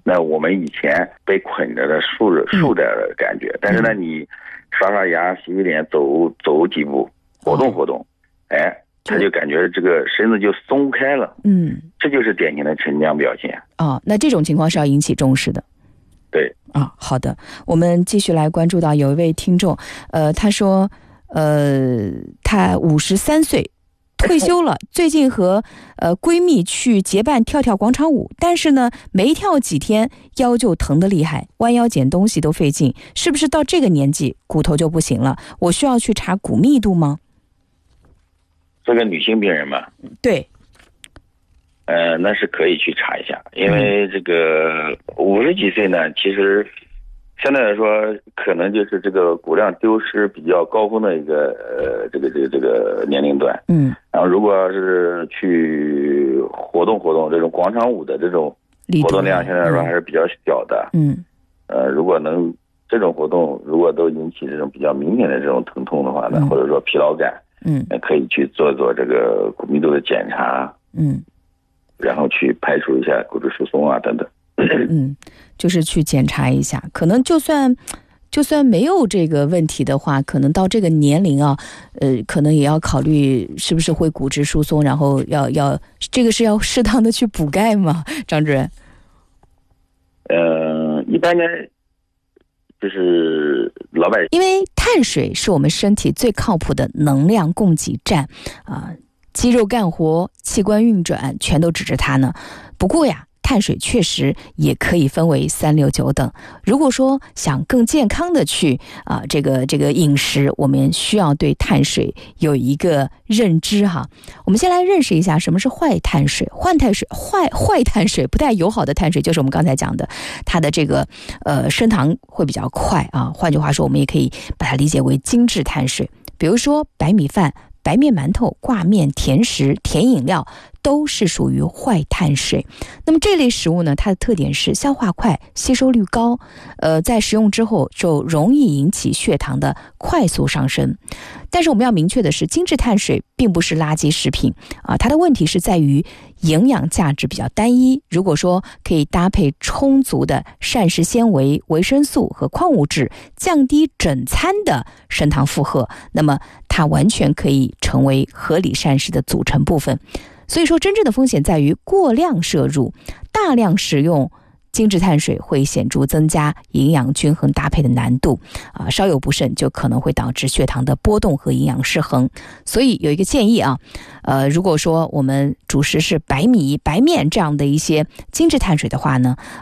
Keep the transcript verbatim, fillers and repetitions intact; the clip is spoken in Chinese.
那我们以前被捆着的竖着竖着的感觉，但是呢，你刷刷牙、洗洗脸、走走几步、活动活动，哎，他就感觉这个身子就松开了。嗯，这就是典型的沉降表现。 哦，那这种情况是要引起重视的。 对啊、哦，好的，我们继续来关注到有一位听众，呃，他说，呃，他五十三岁，退休了，最近和呃闺蜜去结伴跳跳广场舞，但是呢，没跳几天腰就疼得厉害，弯腰捡东西都费劲，是不是到这个年纪骨头就不行了？我需要去查骨密度吗？ 这个女性病人嘛， 对。 呃，那是可以去查一下，因为这个五十几岁呢，其实相对来说，可能就是这个骨量丢失比较高峰的一个呃，这个这个这个年龄段。嗯，然后如果要是去活动活动这种广场舞的这种活动量，相对来说还是比较小的。嗯，呃，如果能这种活动如果都引起这种比较明显的这种疼痛的话呢，嗯、或者说疲劳感，嗯，可以去做做这个骨密度的检查。嗯。然后去排除一下骨质疏松啊等等。嗯， 就是去检查一下，可能就算就算没有这个问题的话，可能到这个年龄啊，呃，可能也要考虑是不是会骨质疏松，然后要要这个是要适当的去补钙吗？张主任？ 呃，一般呢，就是老百姓， 因为碳水是我们身体最靠谱的能量供给站啊。呃肌肉干活、器官运转全都指着它呢。不过呀，碳水确实也可以分为三六九等。如果说想更健康的去啊、呃、这个这个饮食，我们需要对碳水有一个认知哈。我们先来认识一下什么是坏碳水。坏碳水坏坏碳水不太友好的碳水，就是我们刚才讲的，它的这个呃升糖会比较快啊。换句话说，我们也可以把它理解为精致碳水，比如说白米饭、白面馒头、挂面、甜食、甜饮料都是属于坏碳水。那么这类食物呢，它的特点是消化快、吸收率高，呃，在食用之后就容易引起血糖的快速上升。但是我们要明确的是，精致碳水并不是垃圾食品啊，它的问题是在于营养价值比较单一。如果说可以搭配充足的膳食纤维、维生素和矿物质，降低整餐的升糖负荷，那么它完全可以成为合理膳食的组成部分。所以说，真正的风险在于过量摄入，大量使用精致碳水会显著增加营养均衡搭配的难度啊，稍有不慎就可能会导致血糖的波动和营养失衡。所以有一个建议啊，呃，如果说我们主食是白米、白面这样的一些精致碳水的话呢，